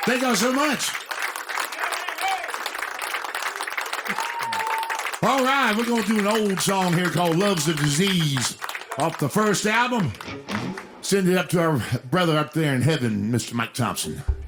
Thank y'all so much. All right, we're going to do an old song here called Love's a Disease off the first album. Send it up to our brother up there in heaven, Mr. Mike Thompson.